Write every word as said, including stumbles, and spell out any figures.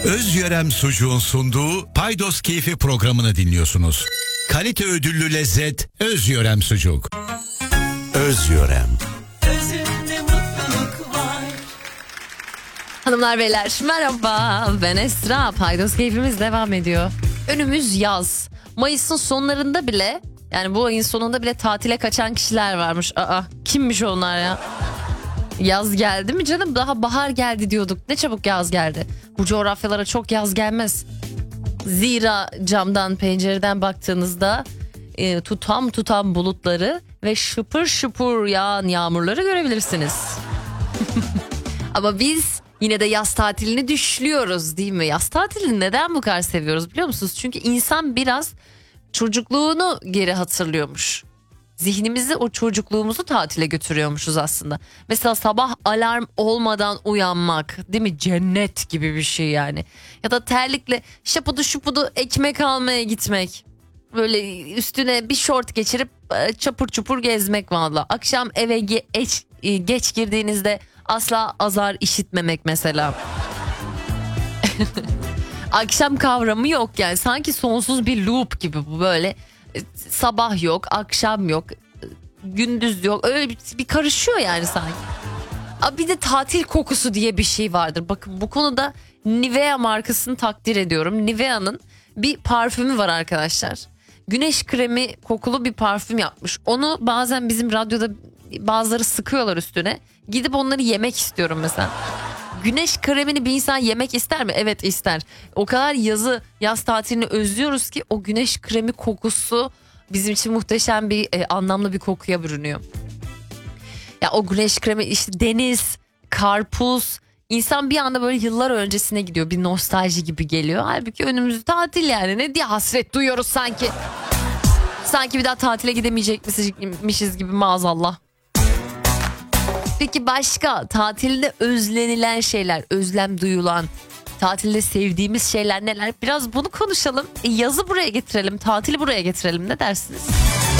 Özyörem Sucuğun sunduğu Paydos Keyfi programını dinliyorsunuz. Kalite ödüllü lezzet Özyörem Sucuk. Özyörem. Hanımlar beyler merhaba, ben Esra. Paydos Keyfimiz devam ediyor. Önümüz yaz. Mayıs'ın sonlarında bile, yani bu ayın sonunda bile tatile kaçan kişiler varmış. Aa, kimmiş onlar ya? Yaz geldi mi canım? Daha bahar geldi diyorduk. Ne çabuk yaz geldi. Bu coğrafyalara çok yaz gelmez. Zira camdan, pencereden baktığınızda e, tutam tutam bulutları ve şıpır şıpır yağan yağmurları görebilirsiniz. Ama biz yine de yaz tatilini düşlüyoruz, değil mi? Yaz tatilini neden bu kadar seviyoruz biliyor musunuz? Çünkü insan biraz çocukluğunu geri hatırlıyormuş. Zihnimizi, o çocukluğumuzu tatile götürüyormuşuz aslında. Mesela sabah alarm olmadan uyanmak, değil mi? Cennet gibi bir şey yani. Ya da terlikle şapudu şupudu ekmek almaya gitmek. Böyle üstüne bir şort geçirip çapur çupur gezmek valla. Akşam eve geç, geç girdiğinizde asla azar işitmemek mesela. Akşam kavramı yok yani, sanki sonsuz bir loop gibi bu, böyle sabah yok, akşam yok, gündüz yok, öyle bir, bir karışıyor yani sanki. Bir de tatil kokusu diye bir şey vardır. Bakın bu konuda Nivea markasını takdir ediyorum. Nivea'nın bir parfümü var arkadaşlar. Güneş kremi kokulu bir parfüm yapmış. Onu bazen bizim radyoda bazıları sıkıyorlar üstüne. Gidip onları yemek istiyorum mesela. Güneş kremini bir insan yemek ister mi? Evet ister. O kadar yazı, yaz tatilini özlüyoruz ki o güneş kremi kokusu bizim için muhteşem bir e, anlamlı bir kokuya bürünüyor. Ya o güneş kremi, işte deniz, karpuz, insan bir anda böyle yıllar öncesine gidiyor. Bir nostalji gibi geliyor. Halbuki önümüzde tatil yani, ne diye hasret duyuyoruz sanki. Sanki bir daha tatile gidemeyecekmişiz gibi maazallah. Peki başka tatilde özlenilen şeyler, özlem duyulan, tatilde sevdiğimiz şeyler neler? Biraz bunu konuşalım. E, yazı buraya getirelim, tatili buraya getirelim, ne dersiniz?